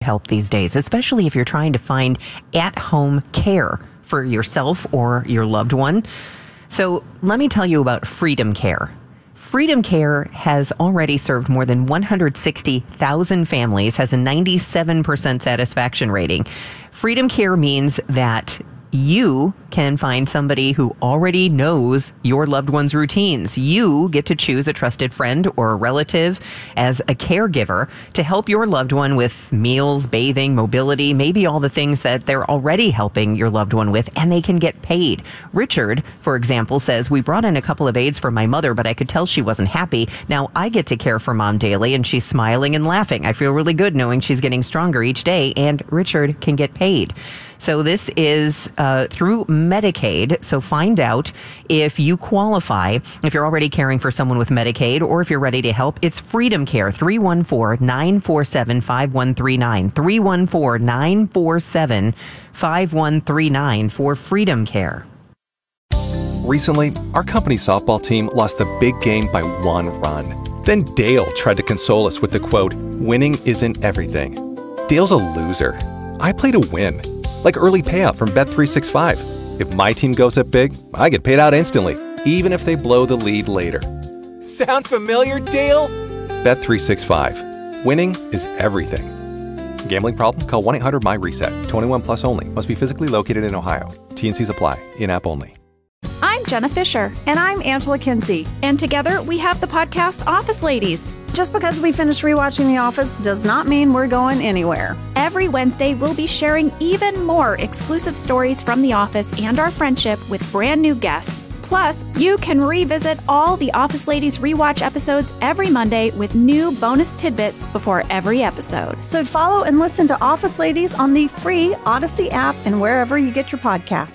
help these days, especially if you're trying to find at-home care for yourself or your loved one. So let me tell you about Freedom Care. Freedom Care has already served more than 160,000 families, has a 97% satisfaction rating. Freedom Care means that you can find somebody who already knows your loved one's routines. You get to choose a trusted friend or a relative as a caregiver to help your loved one with meals, bathing, mobility, maybe all the things that they're already helping your loved one with, and they can get paid. Richard, for example, says, we brought in a couple of aides for my mother, but I could tell she wasn't happy. Now I get to care for Mom daily, and she's smiling and laughing. I feel really good knowing she's getting stronger each day, and Richard can get paid. So this is through Medicaid. So find out if you qualify, if you're already caring for someone with Medicaid, or if you're ready to help. It's Freedom Care, 314-947-5139. 314-947-5139 for Freedom Care. Recently, our company softball team lost a big game by 1 run. Then Dale tried to console us with the quote, "Winning isn't everything." Dale's a loser. I play to win. Like early payout from Bet365. If my team goes up big, I get paid out instantly, even if they blow the lead later. Sound familiar, Dale? Bet365. Winning is everything. Gambling problem? Call 1-800-MY-RESET. 21 plus only. Must be physically located in Ohio. T&Cs apply. In-app only. I'm Jenna Fisher. And I'm Angela Kinsey. And together we have the podcast Office Ladies. Just because we finished rewatching The Office does not mean we're going anywhere. Every Wednesday, we'll be sharing even more exclusive stories from The Office and our friendship with brand new guests. Plus, you can revisit all the Office Ladies rewatch episodes every Monday with new bonus tidbits before every episode. So follow and listen to Office Ladies on the free Odyssey app and wherever you get your podcasts.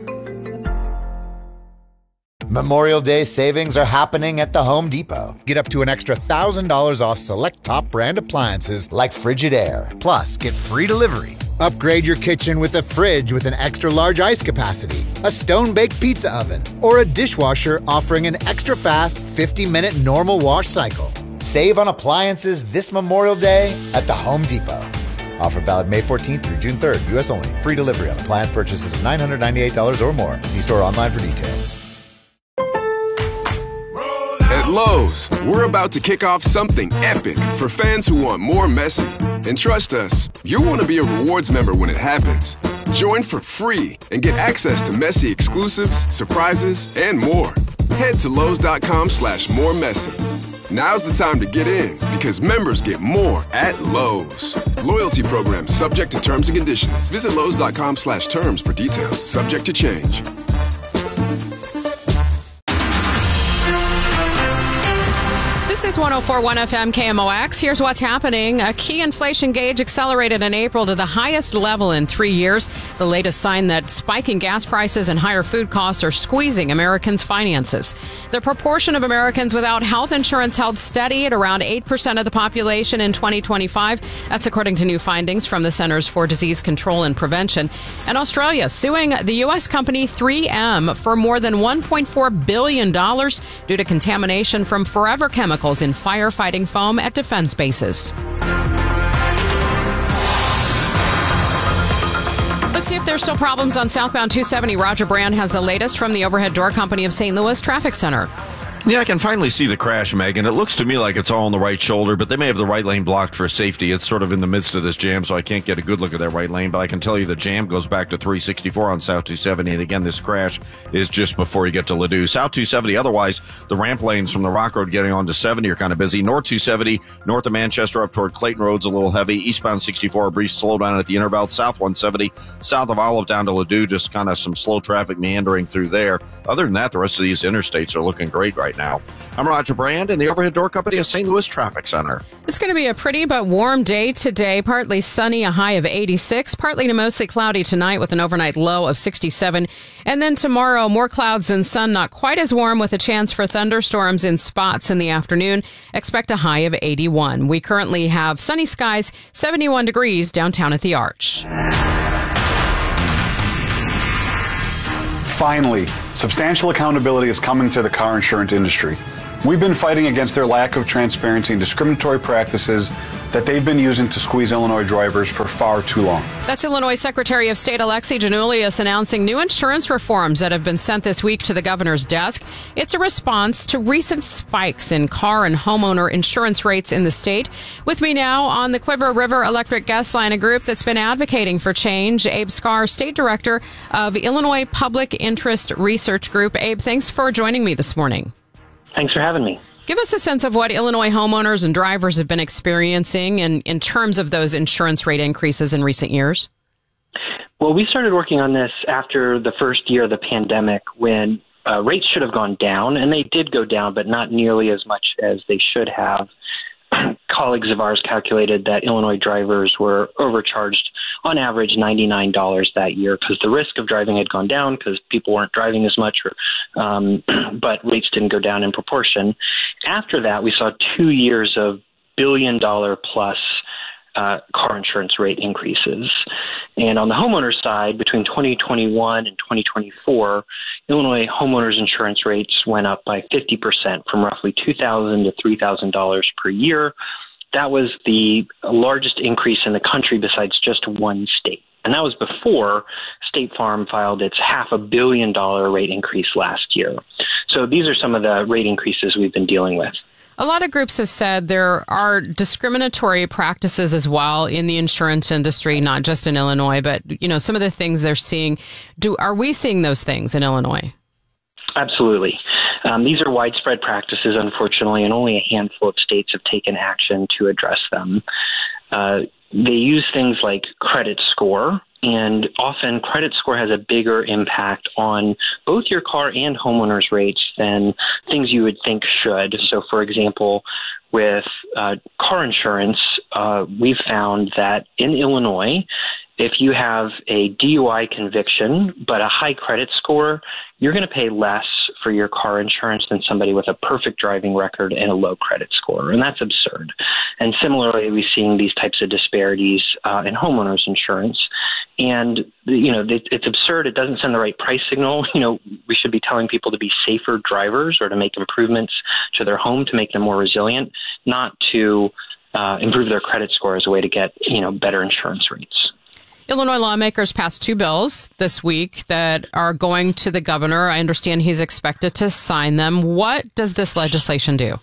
Memorial Day savings are happening at the Home Depot. Get up to an extra $1,000 off select top brand appliances like Frigidaire. Plus, get free delivery. Upgrade your kitchen with a fridge with an extra large ice capacity, a stone-baked pizza oven, or a dishwasher offering an extra fast 50-minute normal wash cycle. Save on appliances this Memorial Day at the Home Depot. Offer valid May 14th through June 3rd, U.S. only. Free delivery on appliance purchases of $998 or more. See store online for details. At Lowe's, we're about to kick off something epic for fans who want more Messi. And trust us, you'll want to be a rewards member when it happens. Join for free and get access to Messi exclusives, surprises, and more. Head to Lowe's.com/moremessy. Now's the time to get in because members get more at Lowe's. Loyalty program subject to terms and conditions. Visit Lowe's.com/terms for details. Subject to change. This is 104.1 FM KMOX. Here's what's happening. A key inflation gauge accelerated in April to the highest level in 3 years. The latest sign that spiking gas prices and higher food costs are squeezing Americans' finances. The proportion of Americans without health insurance held steady at around 8% of the population in 2025. That's according to new findings from the Centers for Disease Control and Prevention. And Australia suing the U.S. company 3M for more than $1.4 billion due to contamination from forever chemicals in firefighting foam at defense bases. Let's see if there's still problems on southbound 270. Roger Brand has the latest from the Overhead Door Company of St. Louis Traffic Center. Yeah, I can finally see the crash, Megan. It looks to me like it's all on the right shoulder, but they may have the right lane blocked for safety. It's sort of in the midst of this jam, so I can't get a good look at that right lane, but I can tell you the jam goes back to 364 on South 270, and again, this crash is just before you get to Ladue. South 270, otherwise, the ramp lanes from the Rock Road getting on to 70 are kind of busy. North 270, north of Manchester up toward Clayton Road's a little heavy. Eastbound 64, a brief slowdown at the inner belt. South 170, south of Olive down to Ladue, just kind of some slow traffic meandering through there. Other than that, the rest of these interstates are looking great right now. I'm Roger Brand in the Overhead Door Company of St. Louis Traffic Center. It's going to be a pretty but warm day today. Partly sunny, a high of 86. Partly to mostly cloudy tonight with an overnight low of 67. And then tomorrow, more clouds and sun, not quite as warm with a chance for thunderstorms in spots in the afternoon. Expect a high of 81. We currently have sunny skies, 71 degrees downtown at the Arch. Finally, substantial accountability is coming to the car insurance industry. We've been fighting against their lack of transparency and discriminatory practices that they've been using to squeeze Illinois drivers for far too long. That's Illinois Secretary of State Alexi Giannoulias announcing new insurance reforms that have been sent this week to the governor's desk. It's a response to recent spikes in car and homeowner insurance rates in the state. With me now on the Quiver River Electric Guest Line, a group that's been advocating for change, Abe Skar, State Director of Illinois Public Interest Research Group. Abe, thanks for joining me this morning. Thanks for having me. Give us a sense of what Illinois homeowners and drivers have been experiencing in terms of those insurance rate increases in recent years. Well, we started working on this after the first year of the pandemic when rates should have gone down, and they did go down, but not nearly as much as they should have. Colleagues of ours calculated that Illinois drivers were overcharged on average $99 that year because the risk of driving had gone down because people weren't driving as much, but rates didn't go down in proportion. After that, we saw 2 years of billion-dollar-plus car insurance rate increases. And on the homeowner side, between 2021 and 2024, Illinois homeowners insurance rates went up by 50% from roughly $2,000 to $3,000 per year. That was the largest increase in the country besides just one state. And that was before State Farm filed its $500 million rate increase last year. So these are some of the rate increases we've been dealing with. A lot of groups have said there are discriminatory practices as well in the insurance industry, not just in Illinois, but some of the things they're seeing. Are we seeing those things in Illinois? Absolutely. These are widespread practices, unfortunately, and only a handful of states have taken action to address them. They use things like credit score, and often credit score has a bigger impact on both your car and homeowners rates than things you would think should. So, for example, with car insurance, we've found that in Illinois, if you have a DUI conviction but a high credit score, you're going to pay less for your car insurance than somebody with a perfect driving record and a low credit score. And that's absurd. And similarly, we're seeing these types of disparities in homeowners insurance. And, it's absurd. It doesn't send the right price signal. We should be telling people to be safer drivers or to make improvements to their home to make them more resilient, not to improve their credit score as a way to get, better insurance rates. Illinois lawmakers passed 2 bills this week that are going to the governor. I understand he's expected to sign them. What does this legislation do?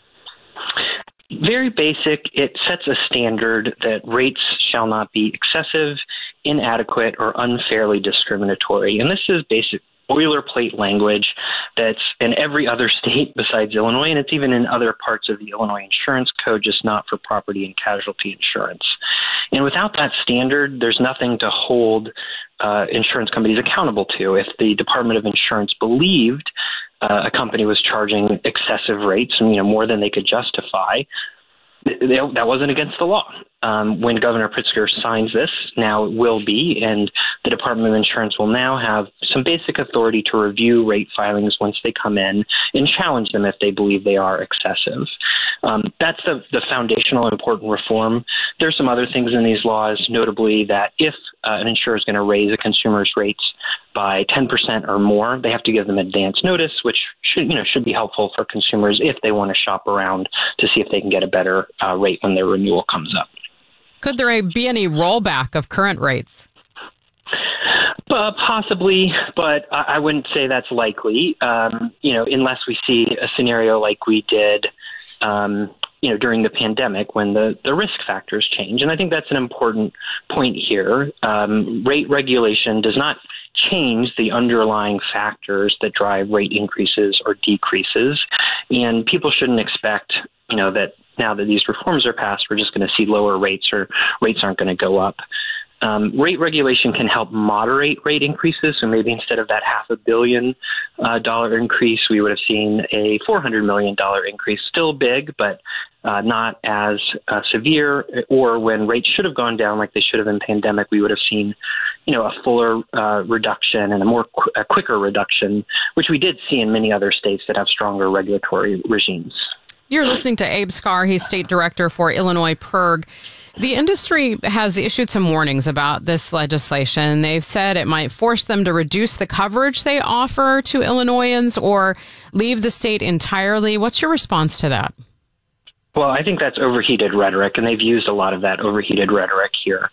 Very basic. It sets a standard that rates shall not be excessive, inadequate, or unfairly discriminatory. And this is basic boilerplate language that's in every other state besides Illinois, and it's even in other parts of the Illinois insurance code, just not for property and casualty insurance. And without that standard, there's nothing to hold insurance companies accountable to. If the Department of Insurance believed a company was charging excessive rates and more than they could justify, that wasn't against the law. When Governor Pritzker signs this, now it will be, and the Department of Insurance will now have some basic authority to review rate filings once they come in and challenge them if they believe they are excessive. That's the foundational important reform. There's some other things in these laws, notably that if an insurer is going to raise a consumer's rates by 10% or more, they have to give them advance notice, which should be helpful for consumers if they want to shop around to see if they can get a better rate when their renewal comes up. Could there be any rollback of current rates? Possibly, but I wouldn't say that's likely, unless we see a scenario like we did during the pandemic when the risk factors change. And I think that's an important point here. Rate regulation does not change the underlying factors that drive rate increases or decreases. And people shouldn't expect, that now that these reforms are passed, we're just going to see lower rates or rates aren't going to go up. Rate regulation can help moderate rate increases. So maybe instead of that $500 million increase, we would have seen a $400 million increase. Still big, but not as severe. Or when rates should have gone down like they should have in pandemic, we would have seen, a fuller reduction and a quicker reduction, which we did see in many other states that have stronger regulatory regimes. You're listening to Abe Skar. He's state director for Illinois PIRG. The industry has issued some warnings about this legislation. They've said it might force them to reduce the coverage they offer to Illinoisans or leave the state entirely. What's your response to that? Well, I think that's overheated rhetoric, and they've used a lot of that overheated rhetoric here.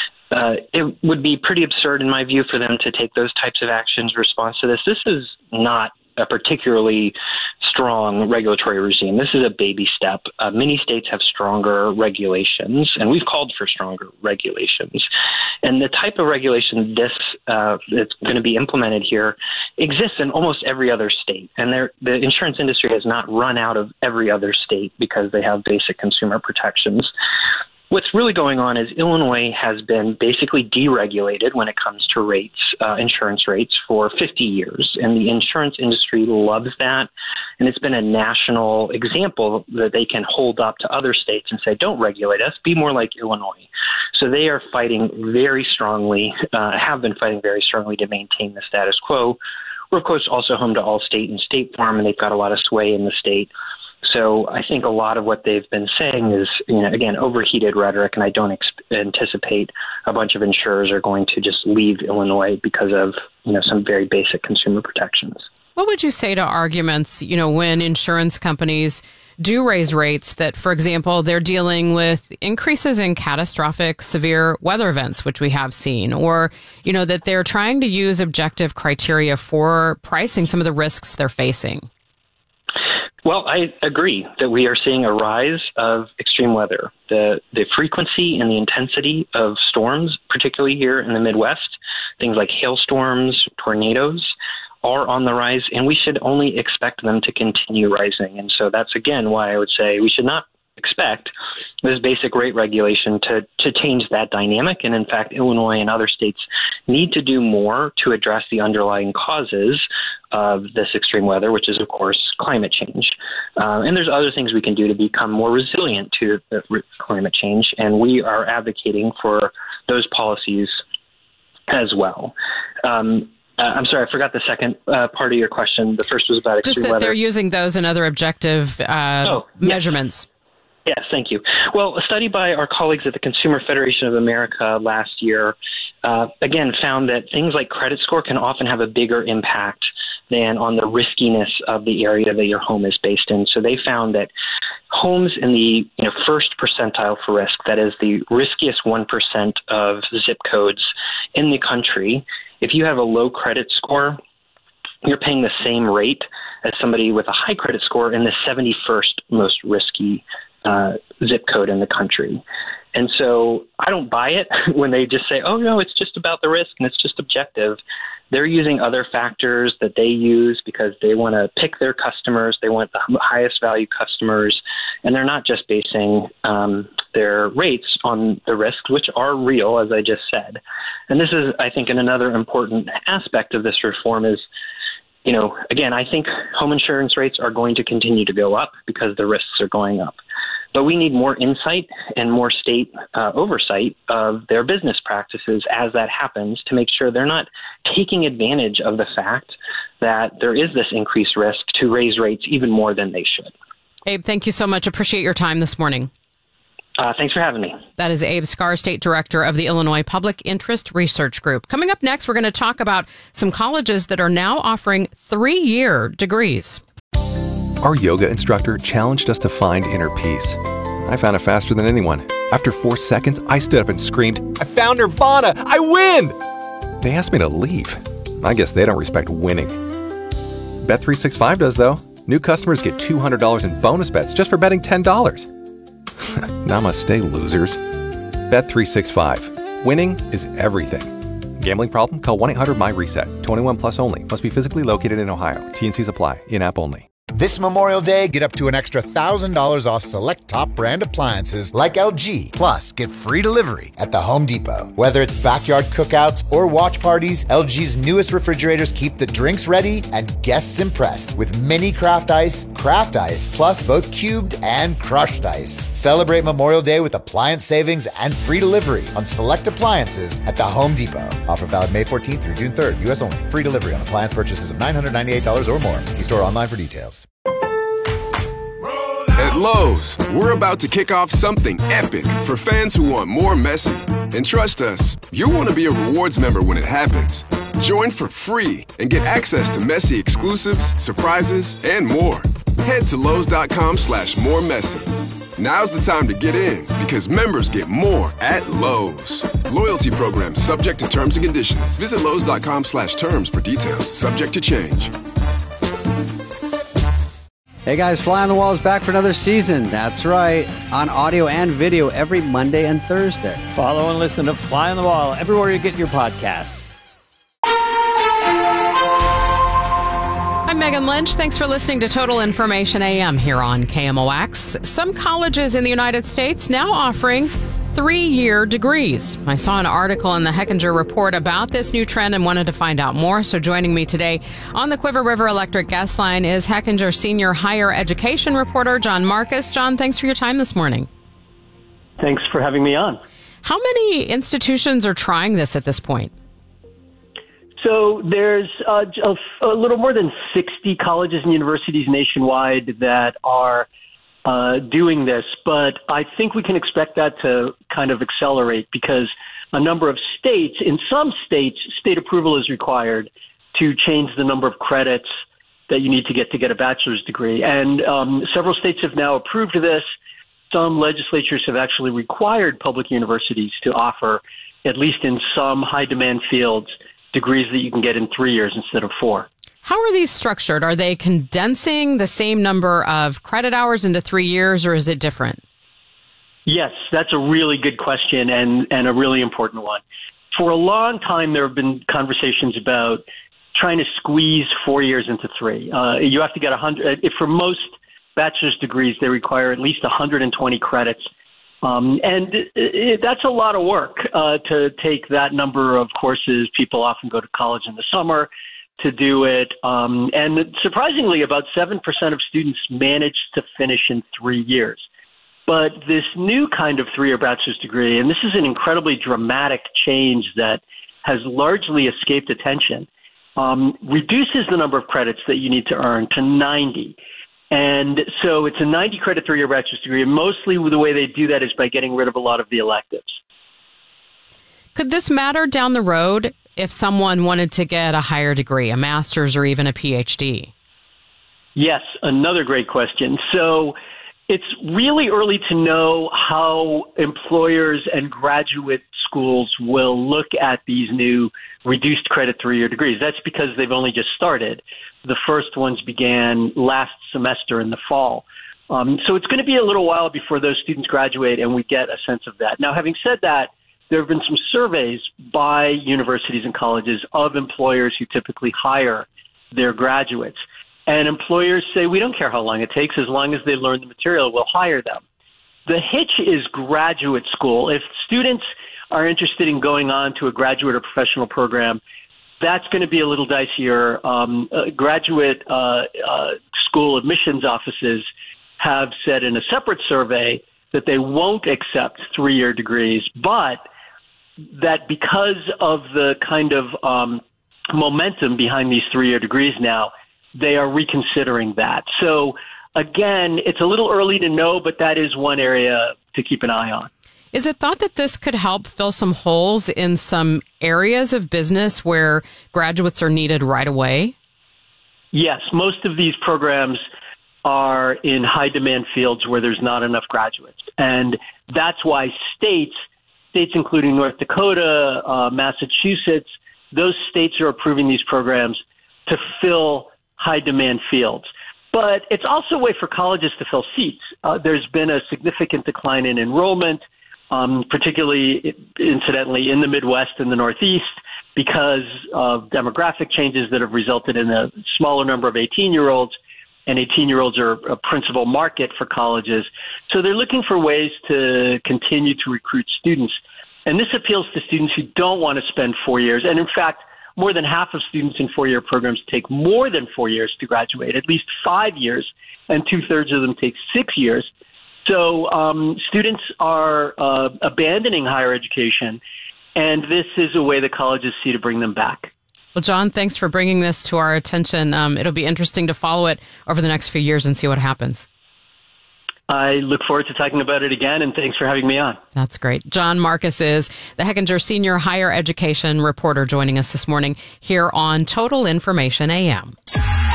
It would be pretty absurd, in my view, for them to take those types of actions in response to this. This is not a particularly strong regulatory regime. This is a baby step. Many states have stronger regulations, and we've called for stronger regulations. And the type of regulation that's going to be implemented here exists in almost every other state. And the insurance industry has not run out of every other state because they have basic consumer protections. What's really going on is Illinois has been basically deregulated when it comes to rates, insurance rates, for 50 years. And the insurance industry loves that. And it's been a national example that they can hold up to other states and say, don't regulate us, be more like Illinois. So they are fighting very strongly, have been fighting very strongly to maintain the status quo. We're, of course, also home to Allstate and State Farm, and they've got a lot of sway in the state. So I think a lot of what they've been saying is, again, overheated rhetoric, and I don't anticipate a bunch of insurers are going to just leave Illinois because of, some very basic consumer protections. What would you say to arguments, when insurance companies do raise rates that, for example, they're dealing with increases in catastrophic severe weather events, which we have seen, or, that they're trying to use objective criteria for pricing some of the risks they're facing? Well, I agree that we are seeing a rise of extreme weather. The frequency and the intensity of storms, particularly here in the Midwest, things like hailstorms, tornadoes, are on the rise, and we should only expect them to continue rising. And so that's, again, why I would say we should not expect this basic rate regulation to change that dynamic. And in fact, Illinois and other states need to do more to address the underlying causes of this extreme weather, which is, of course, climate change. And there's other things we can do to become more resilient to climate change. And we are advocating for those policies as well. I'm sorry, I forgot the second part of your question. The first was about extreme weather. Just that they're using those and other objective measurements. Yes, thank you. Well, a study by our colleagues at the Consumer Federation of America last year, again, found that things like credit score can often have a bigger impact than on the riskiness of the area that your home is based in. So they found that homes in the first percentile for risk, that is the riskiest 1% of zip codes in the country, if you have a low credit score, you're paying the same rate as somebody with a high credit score in the 71st most risky zip code in the country. And so I don't buy it when they just say, oh, no, it's just about the risk and it's just objective. They're using other factors that they use because they want to pick their customers. They want the highest value customers. And they're not just basing their rates on the risks, which are real, as I just said. And this is, I think, another important aspect of this reform is, again, I think home insurance rates are going to continue to go up because the risks are going up. But we need more insight and more state oversight of their business practices as that happens to make sure they're not taking advantage of the fact that there is this increased risk to raise rates even more than they should. Abe, thank you so much. Appreciate your time this morning. Thanks for having me. That is Abe Skar, State Director of the Illinois Public Interest Research Group. Coming up next, we're going to talk about some colleges that are now offering 3-year degrees. Our yoga instructor challenged us to find inner peace. I found it faster than anyone. After 4 seconds, I stood up and screamed, I found Nirvana! I win! They asked me to leave. I guess they don't respect winning. Bet365 does, though. New customers get $200 in bonus bets just for betting $10. Namaste, losers. Bet365. Winning is everything. Gambling problem? Call 1-800-MY-RESET. 21 plus only. Must be physically located in Ohio. T&Cs apply. In-app only. This Memorial Day, get up to an extra $1,000 off select top brand appliances like LG. Plus, get free delivery at the Home Depot. Whether it's backyard cookouts or watch parties, LG's newest refrigerators keep the drinks ready and guests impressed with mini craft ice, plus both cubed and crushed ice. Celebrate Memorial Day with appliance savings and free delivery on select appliances at the Home Depot. Offer valid May 14th through June 3rd. U.S. only. Free delivery on appliance purchases of $998 or more. See store online for details. At Lowe's, we're about to kick off something epic for fans who want more Messi. And trust us, you'll want to be a rewards member when it happens. Join for free and get access to Messi exclusives, surprises, and more. Head to Lowe's.com/more Messi. Now's the time to get in because members get more at Lowe's. Loyalty program subject to terms and conditions. Visit Lowe's.com/terms for details. Subject to change. Hey guys, Fly on the Wall is back for another season. That's right, on audio and video every Monday and Thursday. Follow and listen to Fly on the Wall everywhere you get your podcasts. I'm Megan Lynch. Thanks for listening to Total Information AM here on KMOX. Some colleges in the United States now offering 3-year degrees. I saw an article in the Hechinger Report about this new trend and wanted to find out more. So joining me today on the Quiver River Electric Guest Line is Hechinger Senior Higher Education Reporter John Marcus. John, thanks for your time this morning. Thanks for having me on. How many institutions are trying this at this point? So there's a little more than 60 colleges and universities nationwide that are doing this, but I think we can expect that to kind of accelerate because a number of states, in some states, state approval is required to change the number of credits that you need to get a bachelor's degree. And several states have now approved this. Some legislatures have actually required public universities to offer, at least in some high-demand fields, degrees that you can get in 3 years instead of 4. How are these structured? Are they condensing the same number of credit hours into 3 years, or is it different? Yes, that's a really good question and a really important one. For a long time, there have been conversations about trying to squeeze 4 years into 3. You have to get 100. For most bachelor's degrees, they require at least 120 credits. That's a lot of work to take that number of courses. People often go to college in the summer to do it. And surprisingly, about 7% of students manage to finish in 3 years. But this new kind of 3-year bachelor's degree, and this is an incredibly dramatic change that has largely escaped attention, reduces the number of credits that you need to earn to 90. And so it's a 90-credit 3-year bachelor's degree, and mostly the way they do that is by getting rid of a lot of the electives. Could this matter down the road if someone wanted to get a higher degree, a master's or even a PhD? Yes, another great question. So it's really early to know how employers and graduate schools will look at these new reduced credit 3-year degrees. That's because they've only just started. The first ones began last semester in the fall. So it's going to be a little while before those students graduate and we get a sense of that. Now, having said that, there have been some surveys by universities and colleges of employers who typically hire their graduates. And employers say, we don't care how long it takes. As long as they learn the material, we'll hire them. The hitch is graduate school. If students are interested in going on to a graduate or professional program, that's going to be a little dicier. Graduate school admissions offices have said in a separate survey that they won't accept 3-year degrees, but that because of the kind of momentum behind these 3-year degrees now, they are reconsidering that. So, again, it's a little early to know, but that is one area to keep an eye on. Is it thought that this could help fill some holes in some areas of business where graduates are needed right away? Yes, most of these programs are in high-demand fields where there's not enough graduates. And that's why states including North Dakota, Massachusetts, those states are approving these programs to fill high-demand fields. But it's also a way for colleges to fill seats. There's been a significant decline in enrollment, particularly, incidentally, in the Midwest and the Northeast because of demographic changes that have resulted in a smaller number of 18-year-olds, and 18-year-olds are a principal market for colleges. So they're looking for ways to continue to recruit students. And this appeals to students who don't want to spend 4 years. And in fact, more than half of students in 4-year programs take more than 4 years to graduate, at least 5 years, and 2/3 of them take 6 years. So students are abandoning higher education, and this is a way that colleges see to bring them back. Well, John, thanks for bringing this to our attention. It'll be interesting to follow it over the next few years and see what happens. I look forward to talking about it again, and thanks for having me on. That's great. John Marcus is the Hechinger Senior Higher Education Reporter joining us this morning here on Total Information AM.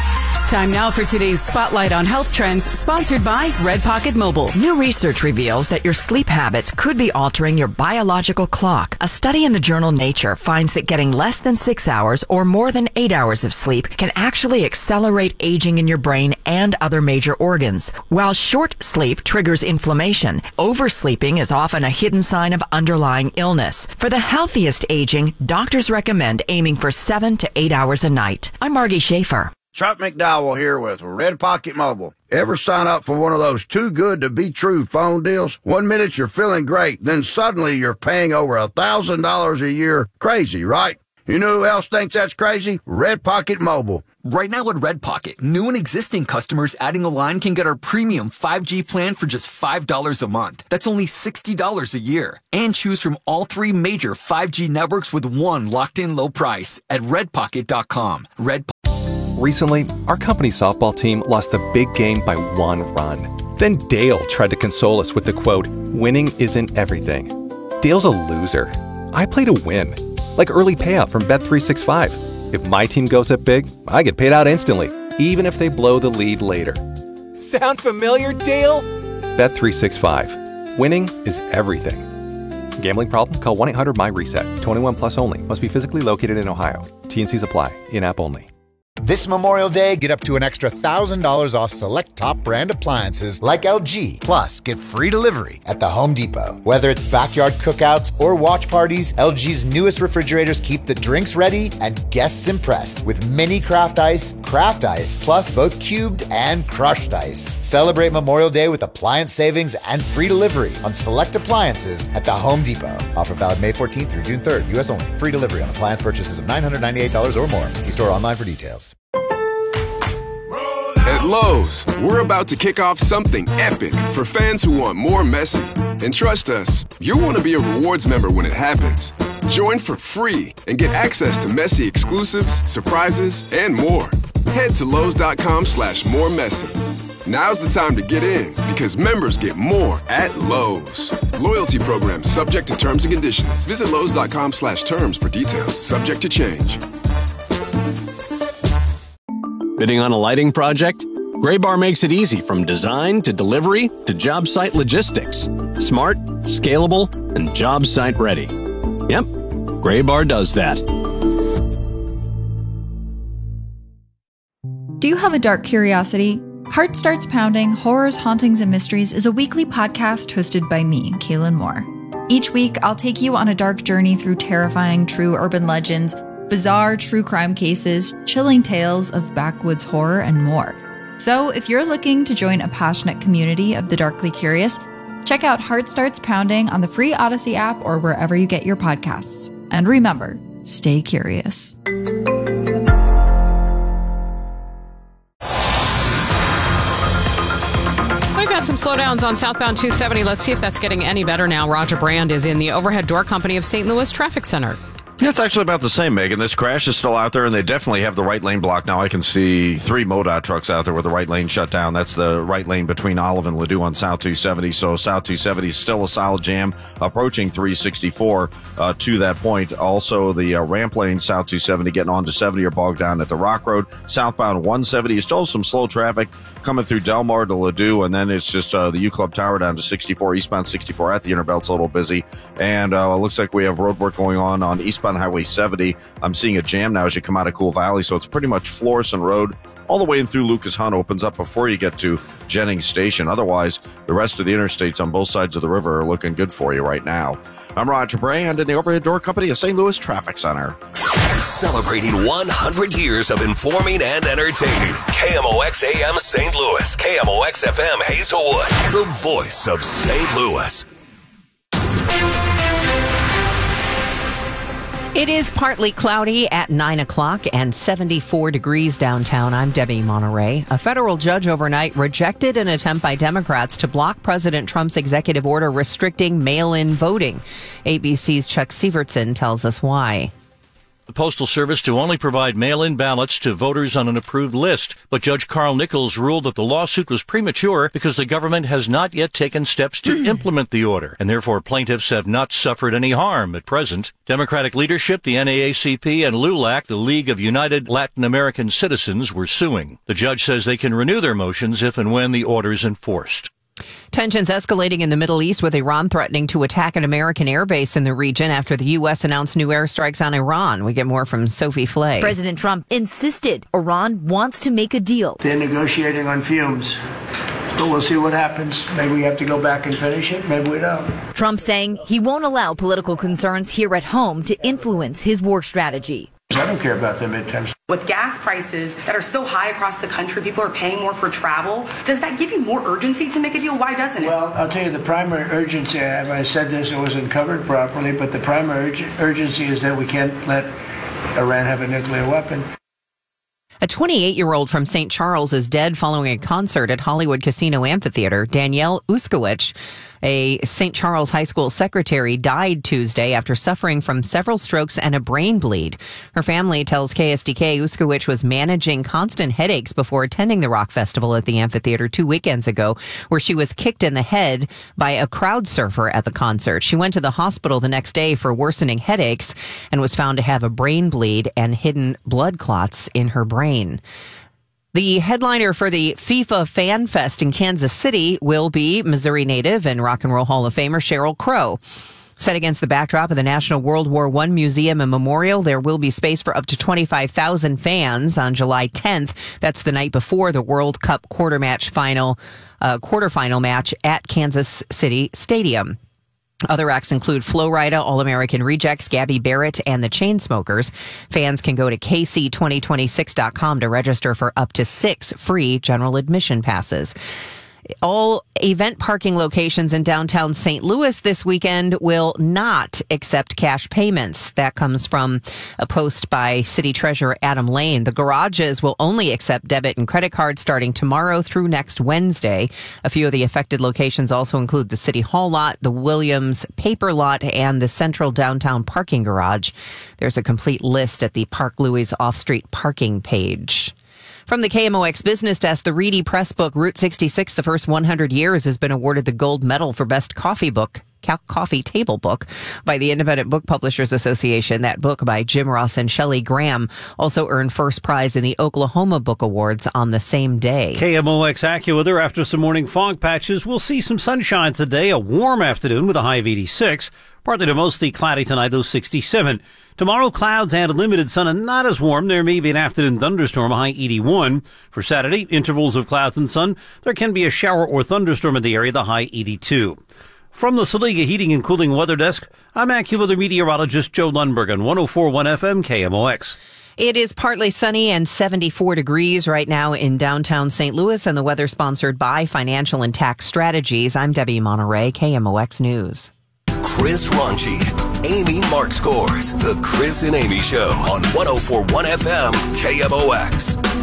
Time now for today's Spotlight on Health Trends, sponsored by Red Pocket Mobile. New research reveals that your sleep habits could be altering your biological clock. A study in the journal Nature finds that getting less than 6 hours or more than 8 hours of sleep can actually accelerate aging in your brain and other major organs. While short sleep triggers inflammation, oversleeping is often a hidden sign of underlying illness. For the healthiest aging, doctors recommend aiming for 7 to 8 hours a night. I'm Margie Schaefer. Chuck McDowell here with Red Pocket Mobile. Ever sign up for one of those too good to be true phone deals? 1 minute you're feeling great, then suddenly you're paying over $1,000 a year. Crazy, right? You know who else thinks that's crazy? Red Pocket Mobile. Right now at Red Pocket, new and existing customers adding a line can get our premium 5G plan for just $5 a month. That's only $60 a year. And choose from all 3 major 5G networks with one locked-in low price at redpocket.com. Recently, our company softball team lost a big game by 1 run. Then Dale tried to console us with the quote, "Winning isn't everything." Dale's a loser. I play to win, like early payout from Bet365. If my team goes up big, I get paid out instantly, even if they blow the lead later. Sound familiar, Dale? Bet365. Winning is everything. Gambling problem? Call 1-800-MY-RESET. 21 plus only. Must be physically located in Ohio. T&Cs apply. In-app only. This Memorial Day, get up to an extra $1,000 off select top brand appliances like LG. Plus, get free delivery at the Home Depot. Whether it's backyard cookouts or watch parties, LG's newest refrigerators keep the drinks ready and guests impressed with mini craft ice, plus both cubed and crushed ice. Celebrate Memorial Day with appliance savings and free delivery on select appliances at the Home Depot. Offer valid May 14th through June 3rd. U.S. only. Free delivery on appliance purchases of $998 or more. See store online for details. At Lowe's, we're about to kick off something epic for fans who want more messy. And trust us, you'll want to be a rewards member when it happens. Join for free and get access to messy exclusives, surprises, and more. Head to Lowe's.com/more messy. Now's the time to get in because members get more at Lowe's. Loyalty program subject to terms and conditions. Visit Lowe's.com/terms for details. Subject to change. Bidding on a lighting project? Graybar makes it easy from design to delivery to job site logistics. Smart, scalable, and job site ready. Yep, Graybar does that. Do you have a dark curiosity? Heart Starts Pounding, Horrors, Hauntings, and Mysteries is a weekly podcast hosted by me, Kaylin Moore. Each week, I'll take you on a dark journey through terrifying true urban legends, bizarre true crime cases, chilling tales of backwoods horror, and more. So if you're looking to join a passionate community of the darkly curious, check out Heart Starts Pounding on the free Odyssey app or wherever you get your podcasts. And remember, stay curious. We've got some slowdowns on southbound 270. Let's see if that's getting any better now. Roger Brand is in the Overhead Door Company of St. Louis Traffic Center. Yeah, it's actually about the same, Megan. This crash is still out there, and they definitely have the right lane blocked now. I can see 3 MoDOT trucks out there with the right lane shut down. That's the right lane between Olive and Ladue on South 270. So South 270 is still a solid jam, approaching 364 to that point. Also, the ramp lane, South 270, getting on to 70 are bogged down at the Rock Road. Southbound 170 is still some slow traffic coming through Delmar to Ladue, and then it's just the U Club Tower down to 64. Eastbound 64 at the Interbelt's a little busy. And it looks like we have road work going on eastbound Highway 70. I'm seeing a jam now as you come out of Cool Valley, so it's pretty much Florissant Road all the way in through Lucas Hunt opens up before you get to Jennings Station. Otherwise, the rest of the interstates on both sides of the river are looking good for you right now. I'm Roger Brand in the Overhead Door Company of St. Louis Traffic Center. Celebrating 100 years of informing and entertaining. KMOX AM St. Louis. KMOX FM Hazelwood. The voice of St. Louis. It is partly cloudy at 9 o'clock and 74 degrees downtown. I'm Debbie Monterey. A federal judge overnight rejected an attempt by Democrats to block President Trump's executive order restricting mail-in voting. ABC's Chuck Sievertson tells us why. the Postal Service to only provide mail-in ballots to voters on an approved list. But Judge Carl Nichols ruled that the lawsuit was premature because the government has not yet taken steps to implement the order, and therefore plaintiffs have not suffered any harm at present. Democratic leadership, the NAACP, and LULAC, the League of United Latin American Citizens, were suing. The judge says they can renew their motions if and when the order is enforced. Tensions escalating in the Middle East, with Iran threatening to attack an American airbase in the region after the U.S. announced new airstrikes on Iran. We get more from Sophie Flay. President Trump insisted Iran wants to make a deal. They're negotiating on fumes. But we'll see what happens. Maybe we have to go back and finish it. Maybe we don't. Trump saying he won't allow political concerns here at home to influence his war strategy. I don't care about the midterms. With gas prices that are so high across the country, people are paying more for travel. Does that give you more urgency to make a deal? Why doesn't it? Well, I'll tell you, the primary urgency, I said this, it wasn't covered properly, but the primary urgency is that we can't let Iran have a nuclear weapon. A 28-year-old from St. Charles is dead following a concert at Hollywood Casino Amphitheater. Danielle Uskowicz, a St. Charles High School secretary, died Tuesday after suffering from several strokes and a brain bleed. Her family tells KSDK Uskowicz was managing constant headaches before attending the rock festival at the amphitheater 2 weekends ago, where she was kicked in the head by a crowd surfer at the concert. She went to the hospital the next day for worsening headaches and was found to have a brain bleed and hidden blood clots in her brain. The headliner for the FIFA Fan Fest in Kansas City will be Missouri native and Rock and Roll Hall of Famer Sheryl Crow. Set against the backdrop of the National World War I Museum and Memorial, there will be space for up to 25,000 fans on July 10th. That's the night before the World Cup quarterfinal match at Kansas City Stadium. Other acts include Flo Rida, All-American Rejects, Gabby Barrett, and the Chainsmokers. Fans can go to kc2026.com to register for up to 6 free general admission passes. All event parking locations in downtown St. Louis this weekend will not accept cash payments. That comes from a post by City Treasurer Adam Lane. The garages will only accept debit and credit cards starting tomorrow through next Wednesday. A few of the affected locations also include the City Hall lot, the Williams Paper lot, and the Central Downtown Parking Garage. There's a complete list at the Park Louis off-street parking page. From the KMOX Business Desk, the Reedy Press book Route 66, The First 100 Years, has been awarded the gold medal for best coffee table book by the Independent Book Publishers Association. That book by Jim Ross and Shelley Graham also earned first prize in the Oklahoma Book Awards on the same day. KMOX AccuWeather. After some morning fog patches, we'll see some sunshine today. A warm afternoon with a high of 86. Partly to mostly cloudy tonight, though 67. Tomorrow, clouds and limited sun and not as warm. There may be an afternoon thunderstorm, a high 81. For Saturday, intervals of clouds and sun. There can be a shower or thunderstorm in the area, the high 82. From the Saliga Heating and Cooling Weather Desk, I'm AccuWeather meteorologist Joe Lundberg on 104.1 FM KMOX. It is partly sunny and 74 degrees right now in downtown St. Louis, and the weather sponsored by Financial and Tax Strategies. I'm Debbie Monterey, KMOX News. Chris Ronchi, Amy Mark Scores, The Chris and Amy Show on 104.1 FM KMOX.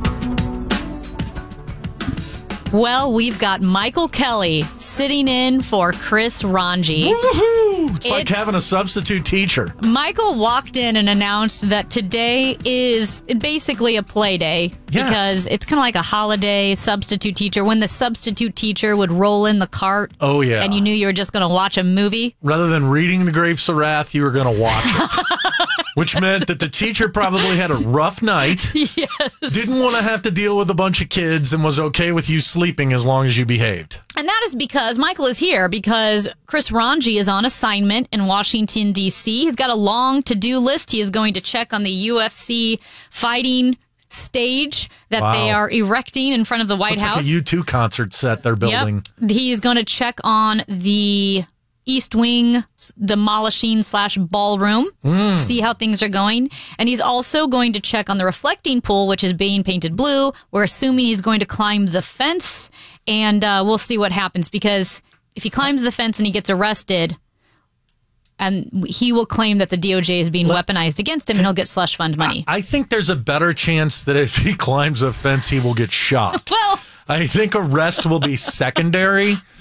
Well, we've got Michael Kelly sitting in for Chris Ronchi. Woohoo! It's like having a substitute teacher. Michael walked in and announced that today is basically a play day. Yes. Because it's kind of like a holiday substitute teacher. When the substitute teacher would roll in the cart. Oh, yeah. And you knew you were just going to watch a movie. Rather than reading The Grapes of Wrath, you were going to watch it. Which meant that the teacher probably had a rough night. Yes. Didn't want to have to deal with a bunch of kids and was okay with you sleeping as long as you behaved. And that is because Michael is here because Chris Ronchi is on assignment in Washington, D.C. He's got a long to-do list. He is going to check on the UFC fighting stage that they are erecting in front of the White House. It's like a U2 concert set they're building. Yep. He's going to check on the East Wing demolishing / ballroom, see how things are going. And he's also going to check on the reflecting pool, which is being painted blue. We're assuming he's going to climb the fence, and we'll see what happens, because if he climbs the fence and he gets arrested, and he will claim that the DOJ is being weaponized against him, and he'll get slush fund money. I think there's a better chance that if he climbs a fence, he will get shot. Well, I think arrest will be secondary.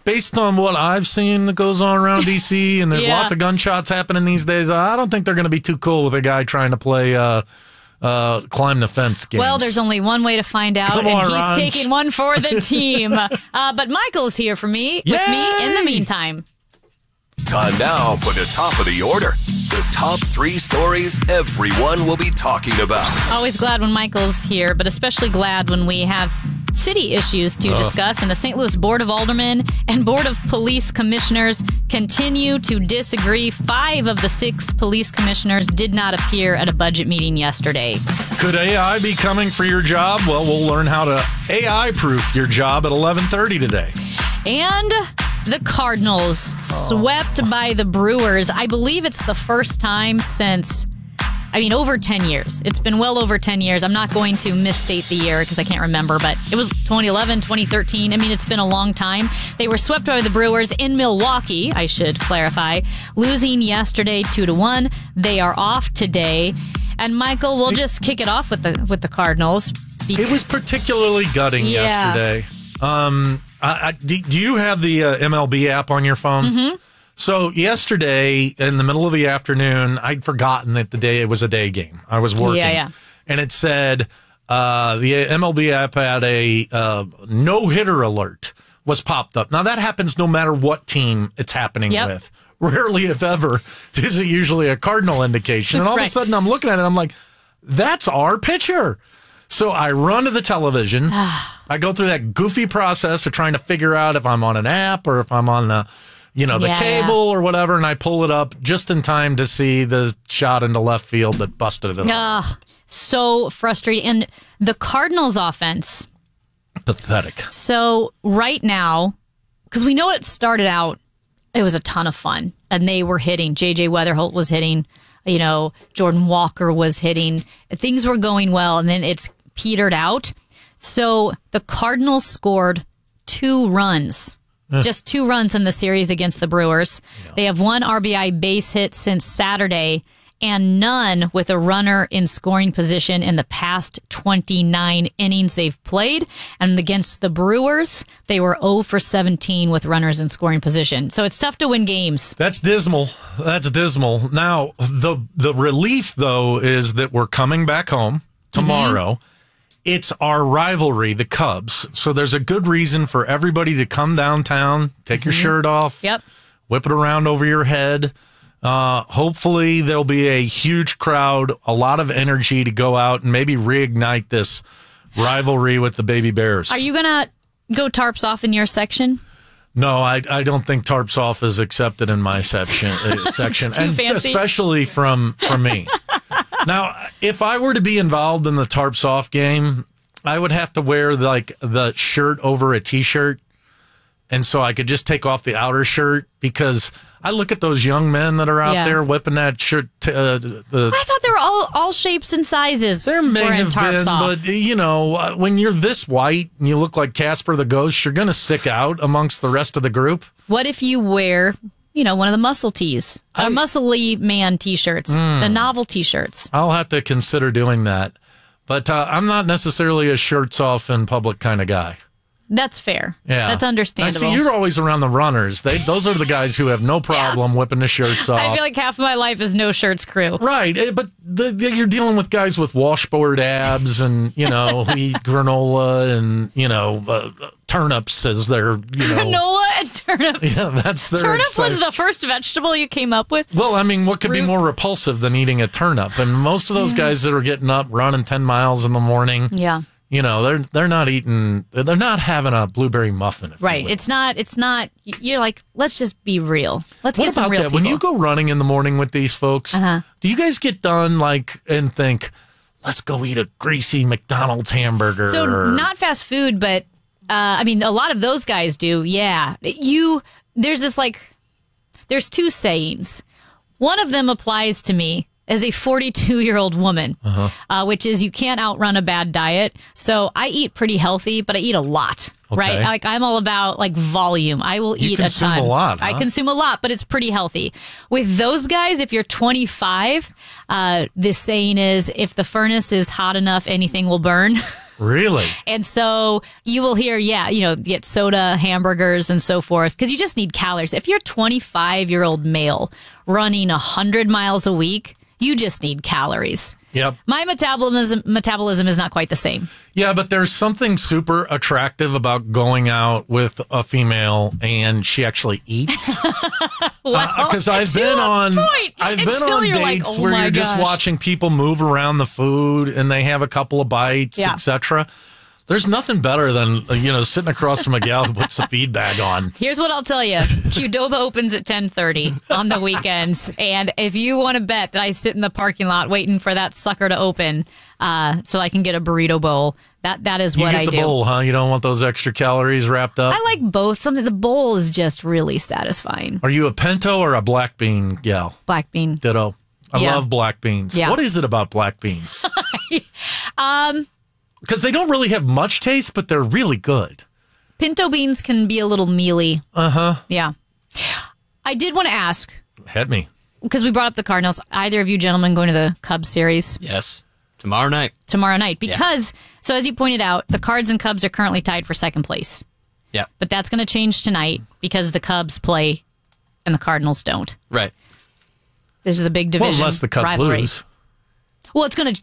based on what I've seen that goes on around DC, and there's lots of gunshots happening these days, I don't think they're going to be too cool with a guy trying to play climb the fence games. Well, there's only one way to find out, Come and on, he's Ron. taking one for the team. But Michael's here with me in the meantime. Time now for the top of the order. The top 3 stories everyone will be talking about. Always glad when Michael's here, but especially glad when we have city issues to discuss. And the St. Louis Board of Aldermen and Board of Police Commissioners continue to disagree. 5 of the 6 police commissioners did not appear at a budget meeting yesterday. Could AI be coming for your job? Well, we'll learn how to AI-proof your job at 11:30 today. And the Cardinals swept by the Brewers. I believe it's the first time since, over 10 years. It's been well over 10 years. I'm not going to misstate the year because I can't remember, but it was 2011, 2013. It's been a long time. They were swept by the Brewers in Milwaukee, I should clarify, losing yesterday 2-1. They are off today. And Michael, we'll just kick it off with the Cardinals. It was particularly gutting yesterday. Do you have the MLB app on your phone? Mm-hmm. So yesterday, in the middle of the afternoon, I'd forgotten that it was a day game. I was working. And it said the MLB app had a no-hitter alert was popped up. Now, that happens no matter what team it's happening with. Rarely, if ever, is it usually a Cardinal indication. And all of a sudden, I'm looking at it, I'm like, that's our pitcher. So I run to the television. I go through that goofy process of trying to figure out if I'm on an app or if I'm on the cable or whatever, and I pull it up just in time to see the shot into left field that busted it up. So frustrating. And the Cardinals offense. Pathetic. So right now, because we know it started out, it was a ton of fun. And they were hitting. J.J. Weatherholt was hitting. Jordan Walker was hitting. Things were going well, and then it's petered out. So the Cardinals scored 2 runs. Just 2 runs in the series against the Brewers. Yeah. They have 1 RBI base hit since Saturday and none with a runner in scoring position in the past 29 innings they've played. And against the Brewers, they were 0 for 17 with runners in scoring position. So it's tough to win games. That's dismal. Now, the relief, though, is that we're coming back home tomorrow. Mm-hmm. It's our rivalry, the Cubs. So there's a good reason for everybody to come downtown, take your shirt off, whip it around over your head. Hopefully there'll be a huge crowd, a lot of energy to go out and maybe reignite this rivalry with the Baby Bears. Are you going to go tarps off in your section? No, I don't think tarps off is accepted in my section. It's too fancy. Especially from me. Now, if I were to be involved in the tarps off game, I would have to wear the shirt over a t-shirt. And so I could just take off the outer shirt because I look at those young men that are out there whipping that shirt. I thought they were all shapes and sizes. There may have been, but when you're this white and you look like Casper the Ghost, you're going to stick out amongst the rest of the group. What if you wear, one of the muscle tees, muscly man t-shirts, the novel t-shirts? I'll have to consider doing that. But I'm not necessarily a shirts off in public kind of guy. That's fair. Yeah. That's understandable. I see you're always around the runners. Those are the guys who have no problem whipping the shirts off. I feel like half of my life is no shirts crew. Right. But you're dealing with guys with washboard abs and, who eat granola and, turnips as their, Granola and turnips. Yeah, that's their Turnip was the first vegetable you came up with? Well, what could be more repulsive than eating a turnip? And most of those guys that are getting up, running 10 miles in the morning. Yeah. They're not having a blueberry muffin. Right. It's not, you're like, let's just be real. Let's get some real people. When you go running in the morning with these folks, do you guys get done and think, let's go eat a greasy McDonald's hamburger? So not fast food, but, a lot of those guys do. Yeah. There's 2 sayings. One of them applies to me as a 42-year-old woman, which is you can't outrun a bad diet. So I eat pretty healthy, but I eat a lot, right? I'm all about volume. I will eat a ton. You consume a lot, huh? I consume a lot, but it's pretty healthy. With those guys, if you're 25, this saying is, if the furnace is hot enough, anything will burn. Really? And so you will hear, get soda, hamburgers, and so forth, because you just need calories. If you're a 25-year-old male running 100 miles a week, you just need calories. Yep. My metabolism is not quite the same. Yeah, but there's something super attractive about going out with a female and she actually eats. Because I've been on dates where you're just watching people move around the food and they have a couple of bites, etc. There's nothing better than, sitting across from a gal who puts the feed bag on. Here's what I'll tell you. Qdoba opens at 10:30 on the weekends. And if you want to bet that I sit in the parking lot waiting for that sucker to open so I can get a burrito bowl, that is what I do. You get the bowl, huh? You don't want those extra calories wrapped up? I like both. The bowl is just really satisfying. Are you a pinto or a black bean gal? Black bean. Ditto. I love black beans. Yeah. What is it about black beans? Because they don't really have much taste, but they're really good. Pinto beans can be a little mealy. Uh-huh. Yeah. I did want to ask. Hit me. Because we brought up the Cardinals. Either of you gentlemen going to the Cubs series? Yes. Tomorrow night. Because, so as you pointed out, the Cards and Cubs are currently tied for second place. Yeah. But that's going to change tonight because the Cubs play and the Cardinals don't. Right. This is a big division. Well, unless the Cubs lose. Well, it's going to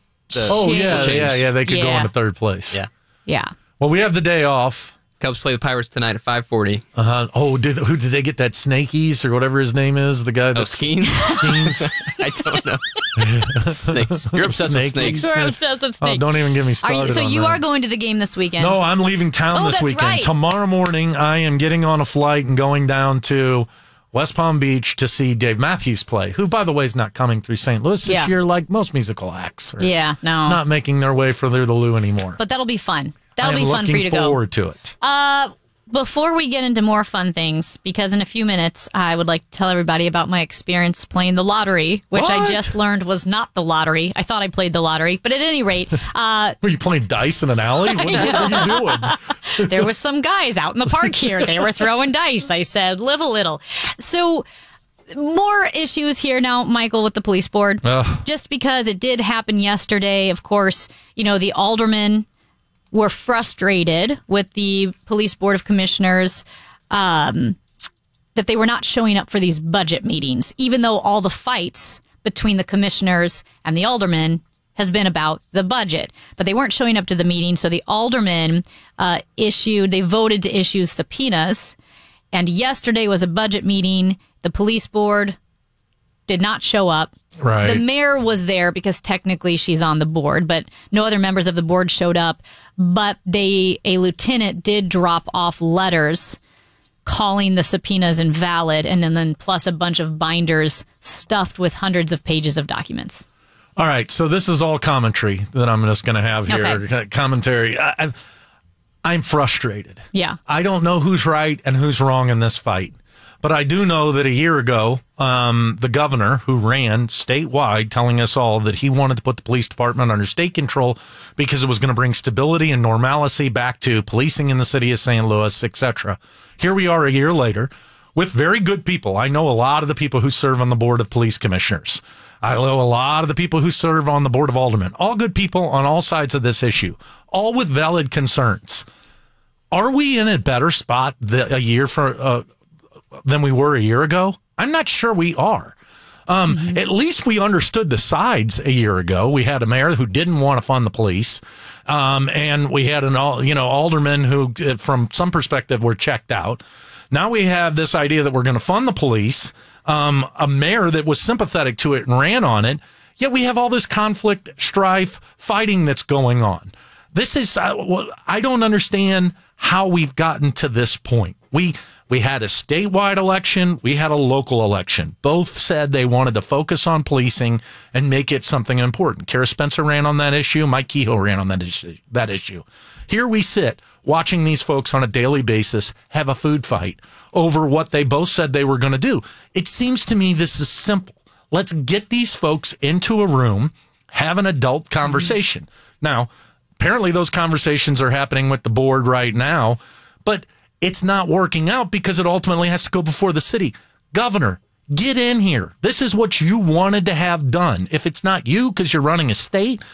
yeah. They could go into third place. Yeah. Well, we have the day off. Cubs play the Pirates tonight at 5:40. Uh-huh. Oh, did they get that Snakeys or whatever his name is? The guy that Skeens? Skeens. I don't know. Snakes. You're obsessed with snakes. You're obsessed with snakes. Oh, don't even get me started. You are going to the game this weekend? No, I'm leaving town this weekend. Right. Tomorrow morning, I am getting on a flight and going down to West Palm Beach to see Dave Matthews play, who, by the way, is not coming through St. Louis this year like most musical acts. Not making their way through the Lou anymore. But that'll be fun. That'll be fun for you to go. I'm looking forward to it. Before we get into more fun things, because in a few minutes, I would like to tell everybody about my experience playing the lottery, which I just learned was not the lottery. I thought I played the lottery, but at any rate... Were you playing dice in an alley? What were you doing? There was some guys out in the park here. They were throwing dice. I said, live a little. So... more issues here now, Michael, with the police board. Just because it did happen yesterday, of course, the aldermen were frustrated with the police board of commissioners that they were not showing up for these budget meetings, even though all the fights between the commissioners and the aldermen has been about the budget. But they weren't showing up to the meeting, so the aldermen they voted to issue subpoenas. And yesterday was a budget meeting. The police board did not show up. Right. The mayor was there because technically she's on the board, but no other members of the board showed up. But a lieutenant did drop off letters calling the subpoenas invalid, and then plus a bunch of binders stuffed with hundreds of pages of documents. All right, so this is all commentary that I'm just going to have here. Okay. Commentary. I'm frustrated. Yeah. I don't know who's right and who's wrong in this fight. But I do know that a year ago, the governor who ran statewide telling us all that he wanted to put the police department under state control because it was going to bring stability and normalcy back to policing in the city of St. Louis, etc. Here we are a year later with very good people. I know a lot of the people who serve on the board of police commissioners. I know a lot of the people who serve on the board of aldermen. All good people on all sides of this issue, all with valid concerns. Are we in a better spot than we were a year ago? I'm not sure we are. At least we understood the sides a year ago. We had a mayor who didn't want to fund the police. And we had aldermen who, from some perspective, were checked out. Now we have this idea that we're going to fund the police. A mayor that was sympathetic to it and ran on it. Yet we have all this conflict, strife, fighting that's going on. This is, I don't understand how we've gotten to this point. We had a statewide election. We had a local election. Both said they wanted to focus on policing and make it something important. Kara Spencer ran on that issue. Mike Kehoe ran on that issue. Here we sit watching these folks on a daily basis have a food fight over what they both said they were going to do. It seems to me this is simple. Let's get these folks into a room, have an adult conversation. Now, apparently those conversations are happening with the board right now, but it's not working out because it ultimately has to go before the city. Governor, get in here. This is what you wanted to have done. If it's not you because you're running a state,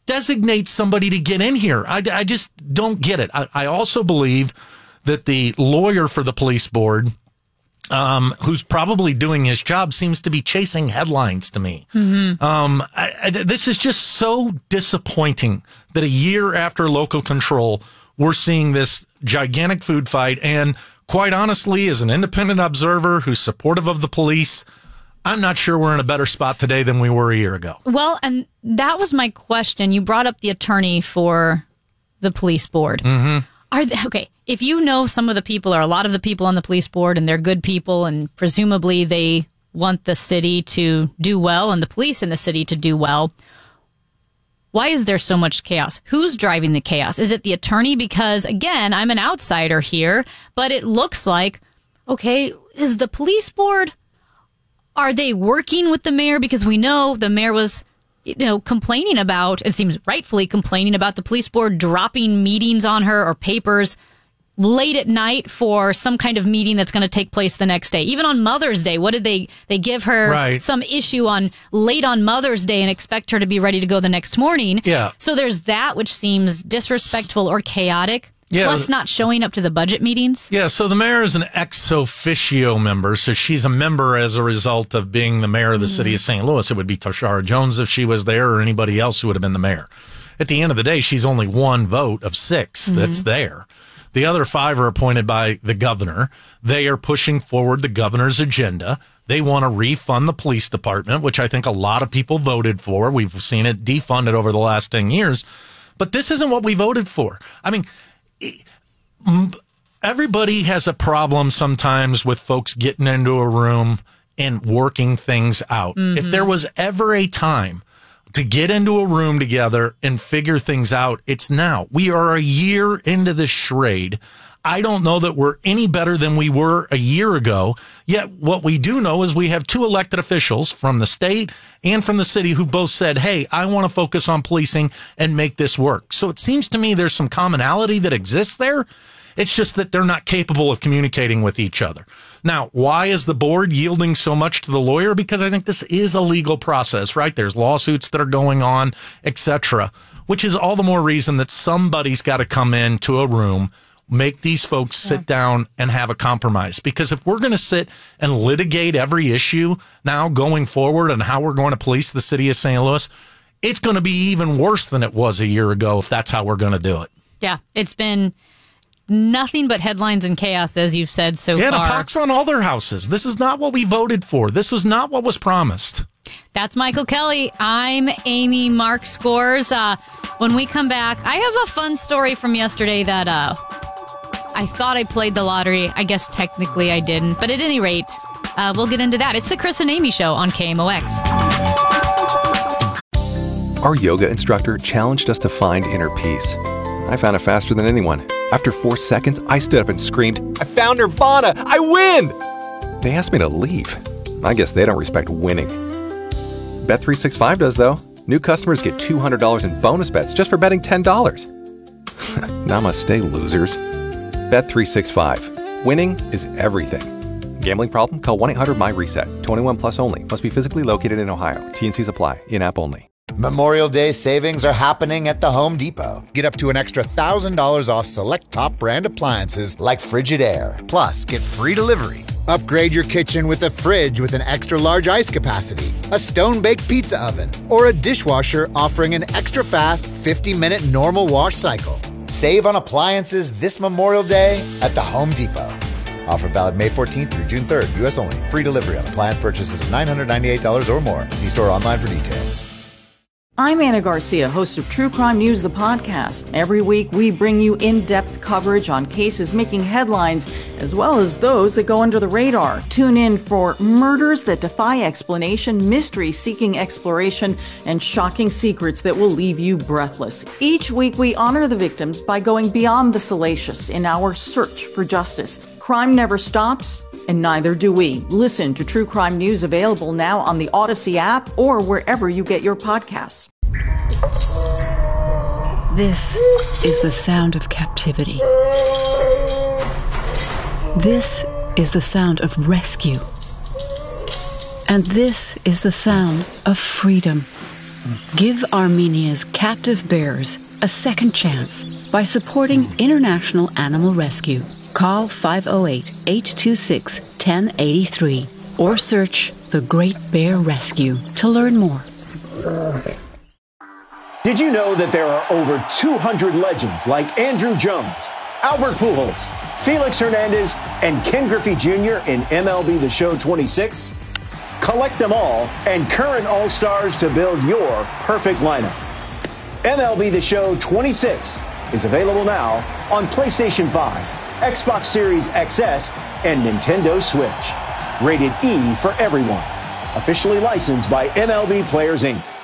designate somebody to get in here. I just don't get it. I also believe that the lawyer for the police board, who's probably doing his job, seems to be chasing headlines to me. This is just so disappointing that a year after local control, we're seeing this gigantic food fight. And quite honestly, as an independent observer who's supportive of the police, I'm not sure we're in a better spot today than we were a year ago. Well, and that was my question. You brought up the attorney for the police board. Okay, if you know some of the people or a lot of the people on the police board and they're good people and presumably they want the city to do well and the police in the city to do well, why is there so much chaos? Who's driving the chaos? Is it the attorney? Because, again, I'm an outsider here, but it looks like, okay, is the police board, are they working with the mayor? Because we know the mayor was complaining about, it seems rightfully complaining about the police board dropping meetings on her or papers late at night for some kind of meeting that's going to take place the next day. Even on Mother's Day, what did they give her some issue on late on Mother's Day and expect her to be ready to go the next morning? Yeah. So there's that, which seems disrespectful or chaotic. Yeah. Plus not showing up to the budget meetings. Yeah, so the mayor is an ex officio member, so she's a member as a result of being the mayor of the city of St. Louis. It would be Tashara Jones if she was there or anybody else who would have been the mayor. At the end of the day, she's only one vote of 6 that's there. The other 5 are appointed by the governor. They are pushing forward the governor's agenda. They want to refund the police department, which I think a lot of people voted for. We've seen it defunded over the last 10 years. But this isn't what we voted for. I mean, everybody has a problem sometimes with folks getting into a room and working things out. If there was ever a time to get into a room together and figure things out, it's now. We are a year into this charade. I don't know that we're any better than we were a year ago. Yet what we do know is we have 2 elected officials from the state and from the city who both said, hey, I want to focus on policing and make this work. So it seems to me there's some commonality that exists there. It's just that they're not capable of communicating with each other. Now, why is the board yielding so much to the lawyer? Because I think this is a legal process, right? There's lawsuits that are going on, etc., which is all the more reason that somebody's got to come into a room, make these folks sit down and have a compromise. Because if we're going to sit and litigate every issue now going forward and how we're going to police the city of St. Louis, it's going to be even worse than it was a year ago if that's how we're going to do it. Yeah, it's been nothing but headlines and chaos, as you've said so far. Yeah, a pox on all their houses. This is not what we voted for. This was not what was promised. That's Michael Kelly. I'm Amy Mark Scores. When we come back, I have a fun story from yesterday that I thought I played the lottery. I guess technically I didn't. But at any rate, we'll get into that. It's the Chris and Amy Show on KMOX. Our yoga instructor challenged us to find inner peace. I found it faster than anyone. After 4 seconds, I stood up and screamed, I found Nirvana! I win! They asked me to leave. I guess they don't respect winning. Bet365 does, though. New customers get $200 in bonus bets just for betting $10. Namaste, losers. Bet365. Winning is everything. Gambling problem? Call 1-800-MY-RESET. 21 plus only. Must be physically located in Ohio. T&Cs apply. In-app only. Memorial Day savings are happening at the Home Depot. Get up to an extra $1,000 off select top brand appliances like Frigidaire. Plus, get free delivery. Upgrade your kitchen with a fridge with an extra large ice capacity, a stone-baked pizza oven, or a dishwasher offering an extra fast 50-minute normal wash cycle. Save on appliances this Memorial Day at the Home Depot. Offer valid May 14th through June 3rd, U.S. only. Free delivery on appliance purchases of $998 or more. See store online for details. I'm Anna Garcia, host of True Crime News, the podcast. Every week, we bring you in-depth coverage on cases making headlines, as well as those that go under the radar. Tune in for murders that defy explanation, mysteries seeking exploration, and shocking secrets that will leave you breathless. Each week, we honor the victims by going beyond the salacious in our search for justice. Crime never stops, and neither do we. Listen to True Crime News, available now on the Odyssey app or wherever you get your podcasts. This is the sound of captivity. This is the sound of rescue. And this is the sound of freedom. Give Armenia's captive bears a second chance by supporting International Animal Rescue. Call 508-826-1083 or search The Great Bear Rescue to learn more. Did you know that there are over 200 legends like Andrew Jones, Albert Pujols, Felix Hernandez, and Ken Griffey Jr. in MLB The Show 26? Collect them all and current All-Stars to build your perfect lineup. MLB The Show 26 is available now on PlayStation 5, Xbox Series XS, and Nintendo Switch. Rated E for everyone. Officially licensed by MLB Players, Inc.